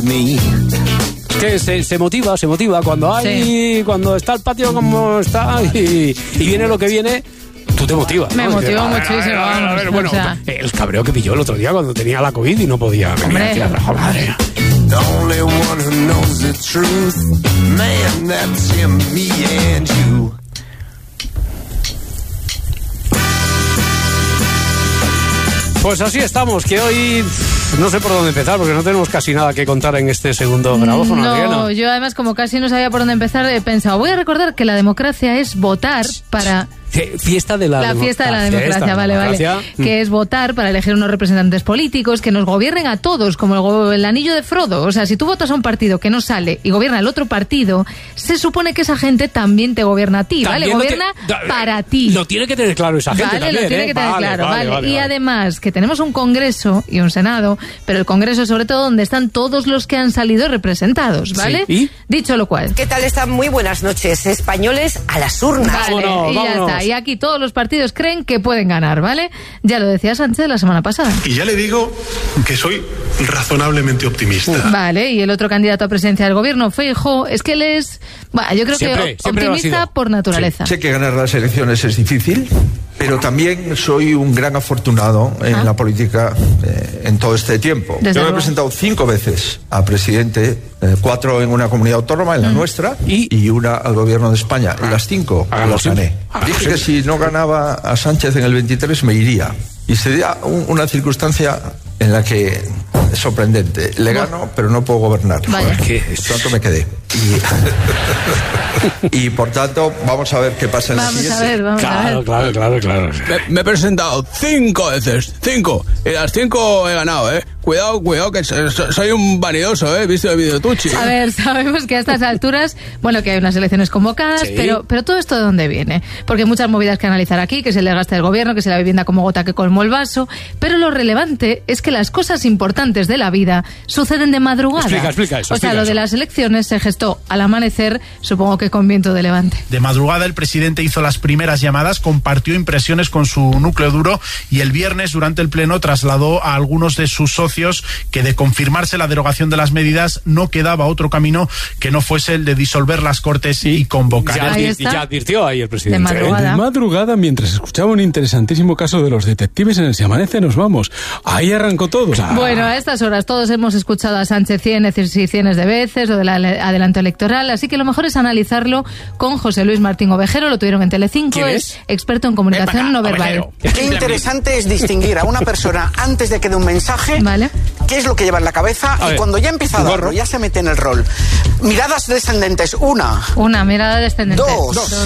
Que se motiva cuando hay, cuando está el patio como está y viene lo que viene. Tú te motivas. Me motivó muchísimo. A ver, bueno, o sea, el cabreo que pilló el otro día cuando tenía la COVID y no podía venir aquí a trabajar. Madre. The only one who knows the truth, man, that's him, me and you. Pues así estamos, que hoy no sé por dónde empezar, porque no tenemos casi nada que contar en este segundo grabófono. No, yo además como casi no sabía por dónde empezar, he pensado, voy a recordar que la democracia es votar para... Fiesta de la fiesta de la democracia, vale. Que es votar para elegir unos representantes políticos que nos gobiernen a todos, como el anillo de Frodo. O sea, si tú votas a un partido que no sale y gobierna el otro partido, se supone que esa gente también te gobierna a ti, ¿vale? Gobierna para ti. Lo tiene que tener claro esa gente también, lo tiene que tener claro, vale. Y además, que tenemos un Congreso y un Senado, pero el Congreso sobre todo donde están todos los que han salido representados, ¿vale? Sí. ¿Y? Dicho lo cual. ¿Qué tal están? Muy buenas noches. Españoles a las urnas. Vale, y ya está. Y aquí todos los partidos creen que pueden ganar, ¿vale? Ya lo decía Sánchez la semana pasada. Y ya le digo que soy razonablemente optimista. Vale, y el otro candidato a presidencia del gobierno, Feijóo, es que él es, yo creo que optimista por naturaleza. Sé que ganar las elecciones es difícil, pero también soy un gran afortunado en la política en todo este tiempo. Yo me he presentado 5 veces a presidente, 4 en una comunidad autónoma, en la nuestra, y una al gobierno de España. Las 5 las gané. Dije que si no ganaba a Sánchez en el 23 me iría. Y sería una circunstancia en la que es sorprendente. Le gano, pero no puedo gobernar. Vaya. Tanto me quedé. Y por tanto, vamos a ver qué pasa en la siguiente. Vamos a ver. Claro. Me he presentado 5 veces. 5. Y las 5 he ganado, ¿eh? Cuidado, que soy un vanidoso, ¿eh? Visto el vídeo de Tucci. A ver, sabemos que a estas alturas, que hay unas elecciones convocadas, sí. pero todo esto ¿de dónde viene? Porque hay muchas movidas que analizar aquí, que es el desgaste del gobierno, que es la vivienda como gota que colmó el vaso, pero lo relevante es que las cosas importantes de la vida suceden de madrugada. Explica eso. O sea, lo de las elecciones se gestó al amanecer, supongo que con viento de levante. De madrugada el presidente hizo las primeras llamadas, compartió impresiones con su núcleo duro y el viernes durante el pleno trasladó a algunos de sus socios que de confirmarse la derogación de las medidas no quedaba otro camino que no fuese el de disolver las Cortes y convocar. Ya advirtió ahí el presidente. De madrugada, mientras escuchaba un interesantísimo caso de los detectives en el Si Amanece Nos Vamos. Ahí arrancó todo. Bueno, a estas horas todos hemos escuchado a Sánchez cientos y cientos de veces, lo del adelanto electoral, así que lo mejor es analizarlo con José Luis Martín Ovejero, lo tuvieron en Telecinco, ¿Quién es? Experto en comunicación no verbal. Qué interesante es distinguir a una persona antes de que dé un mensaje, ¿vale? Qué es lo que lleva en la cabeza y cuando ya empieza a darlo, ya se mete en el rol. Miradas descendentes, una mirada descendente. 2.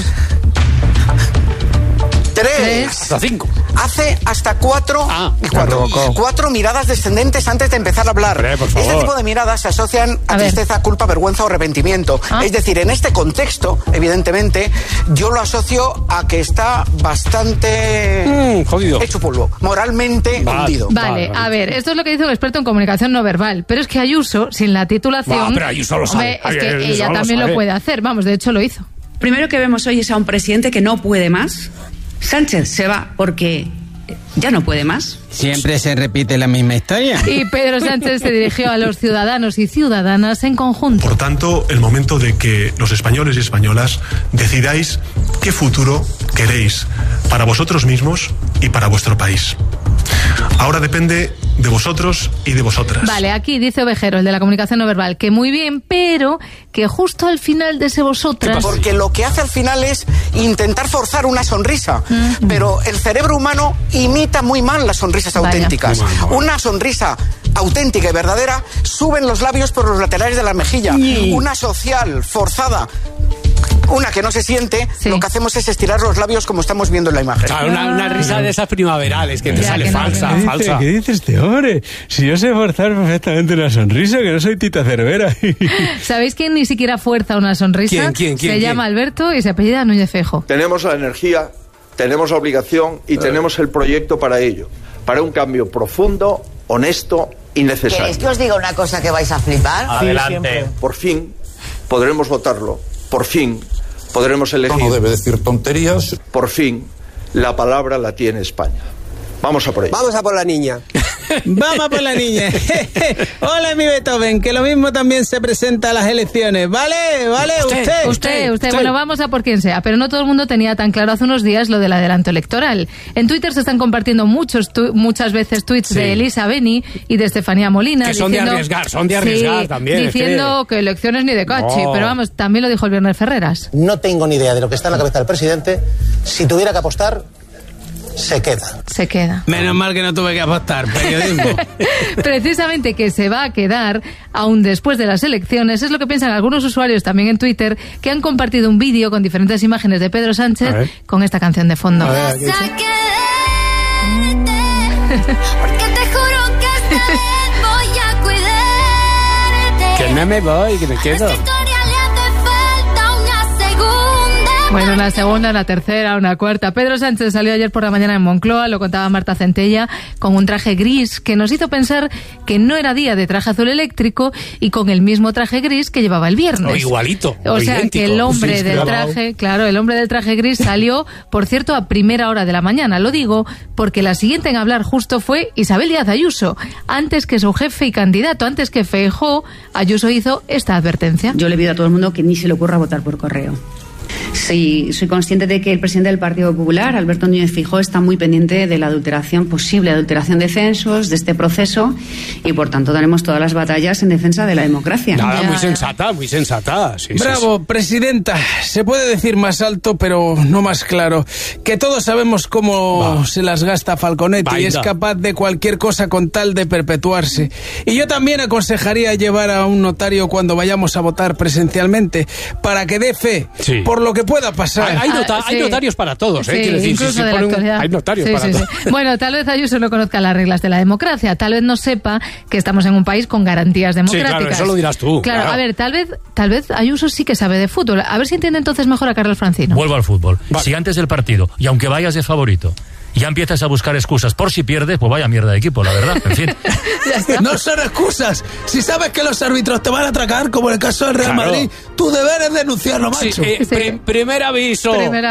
3. Hasta 5. Hace hasta 4 miradas descendentes antes de empezar a hablar. Este tipo de miradas se asocian a tristeza, culpa, vergüenza o arrepentimiento. Es decir, en este contexto, evidentemente, yo lo asocio a que está bastante jodido, hecho polvo, moralmente hundido. Vale, a ver, esto es lo que dice un experto en comunicación no verbal, pero es que Ayuso, sin la titulación, pero Ayuso lo sabe. Es que ella también lo puede hacer, de hecho lo hizo. Primero que vemos hoy es a un presidente que no puede más. Sánchez se va porque ya no puede más. Siempre se repite la misma historia. Y Pedro Sánchez se dirigió a los ciudadanos y ciudadanas en conjunto. Por tanto, el momento de que los españoles y españolas decidáis qué futuro queréis para vosotros mismos y para vuestro país. Ahora depende de vosotros y de vosotras. Vale, aquí dice Ovejero, el de la comunicación no verbal, que muy bien, pero que justo al final de ese vosotras... Porque lo que hace al final es intentar forzar una sonrisa, pero el cerebro humano imita muy mal las sonrisas auténticas. Una sonrisa auténtica y verdadera suben los labios por los laterales de la mejilla. Una social, forzada, una que no se siente, lo que hacemos es estirar los labios como estamos viendo en la imagen. Claro, una risa de esas primaverales que te sale falsa. ¿Qué dices este hombre? Si yo sé forzar perfectamente una sonrisa, que no soy Tita Cervera. ¿Sabéis quién ni siquiera fuerza una sonrisa? ¿Quién? Se llama Alberto y se apellida Núñez Feijóo. Tenemos la energía, tenemos la obligación y tenemos el proyecto para ello. Para un cambio profundo, honesto y necesario. ¿Queréis que os diga una cosa que vais a flipar? Adelante. Por fin podremos votarlo. Por fin podremos elegir. No debe decir tonterías. Por fin la palabra la tiene España. Vamos a por ello. Vamos a por la niña. Vamos por la niña. Hola, mi Beethoven, que lo mismo también se presenta a las elecciones. ¿Vale? Usted. Bueno, vamos a por quien sea, pero no todo el mundo tenía tan claro hace unos días lo del adelanto electoral. En Twitter se están compartiendo muchas veces tweets de Elisa Beni y de Estefanía Molina. Que son de arriesgar también. Diciendo que elecciones ni de cachi, pero vamos, también lo dijo el viernes Ferreras. No tengo ni idea de lo que está en la cabeza del presidente. Si tuviera que apostar, se queda. Menos mal que no tuve que apostar, periodismo. Precisamente que se va a quedar aún después de las elecciones, es lo que piensan algunos usuarios también en Twitter, que han compartido un vídeo con diferentes imágenes de Pedro Sánchez con esta canción de fondo. Porque te juro que voy a cuidarte. Que no me voy, que me quedo. Bueno, una segunda, una tercera, una cuarta. Pedro Sánchez salió ayer por la mañana en Moncloa, lo contaba Marta Centella, con un traje gris que nos hizo pensar que no era día de traje azul eléctrico y con el mismo traje gris que llevaba el viernes. O igualito. O sea, idéntico. Que el hombre del traje, el hombre del traje gris salió, por cierto, a primera hora de la mañana. Lo digo porque la siguiente en hablar justo fue Isabel Díaz Ayuso. Antes que su jefe y candidato, antes que Feijóo, Ayuso hizo esta advertencia. Yo le pido a todo el mundo que ni se le ocurra votar por correo. Sí, soy consciente de que el presidente del Partido Popular, Alberto Núñez Feijóo, está muy pendiente de la posible adulteración de censos, de este proceso, y por tanto daremos todas las batallas en defensa de la democracia. Nada, muy sensata. Sí, Bravo, presidenta. Se puede decir más alto, pero no más claro. Que todos sabemos cómo se las gasta Falconetti y es capaz de cualquier cosa con tal de perpetuarse. Y yo también aconsejaría llevar a un notario cuando vayamos a votar presencialmente, para que dé fe por lo que pueda pasar. Hay notarios para todos, quiero decir, incluso de la actualidad. Hay notarios para todos. Bueno, tal vez Ayuso no conozca las reglas de la democracia, tal vez no sepa que estamos en un país con garantías democráticas. Sí, claro, eso lo dirás tú. Claro, a ver, tal vez Ayuso sí que sabe de fútbol. A ver si entiende entonces mejor a Carlos Francino. Vuelvo al fútbol. Si antes del partido, y aunque vayas de favorito, ya empiezas a buscar excusas por si pierdes, pues vaya mierda de equipo, la verdad. En fin. No son excusas. Si sabes que los árbitros te van a atracar, como en el caso del Real Madrid, tu deber es denunciarlo, macho. Primer aviso.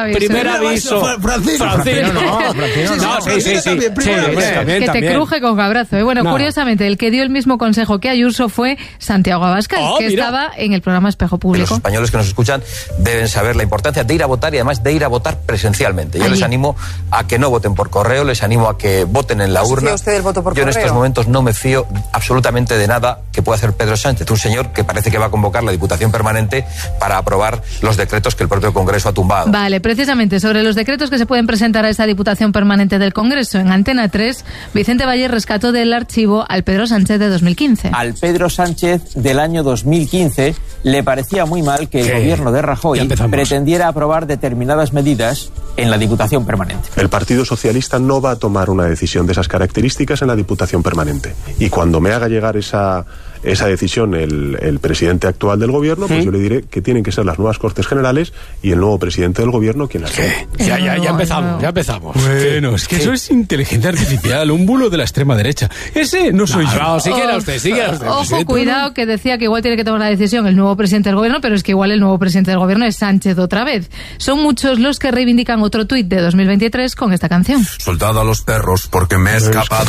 Francisco. No, sí. Que te cruje con cabrazo. Bueno, curiosamente, el que dio el mismo consejo que Ayuso fue Santiago Abascal, que estaba en el programa Espejo Público. Los españoles que nos escuchan deben saber la importancia de ir a votar y además de ir a votar presencialmente. Yo les animo a que no voten por correo, les animo a que voten en la urna. ¿Usted el voto por Yo en correo? estos momentos no me fío absolutamente de nada que pueda hacer Pedro Sánchez, un señor que parece que va a convocar la Diputación Permanente para aprobar los decretos que el propio Congreso ha tumbado. Vale, precisamente sobre los decretos que se pueden presentar a esa Diputación Permanente del Congreso, en Antena 3, Vicente Valle rescató del archivo al Pedro Sánchez de 2015. Al Pedro Sánchez del año 2015 le parecía muy mal que el gobierno de Rajoy pretendiera aprobar determinadas medidas en la Diputación Permanente. El Partido Socialista no va a tomar una decisión de esas características en la Diputación Permanente. Y cuando me haga llegar esa decisión el presidente actual del gobierno, pues yo le diré que tienen que ser las nuevas Cortes Generales y el nuevo presidente del gobierno quien las tome. Ya empezamos. Bueno, es que eso es inteligencia artificial, un bulo de la extrema derecha. Ese no soy yo. No, síguela usted. Ojo, cuidado, que decía que igual tiene que tomar la decisión el nuevo presidente del gobierno, pero es que igual el nuevo presidente del gobierno es Sánchez otra vez. Son muchos los que reivindican otro tuit de 2023 con esta canción. Soldado a los perros porque me he escapado.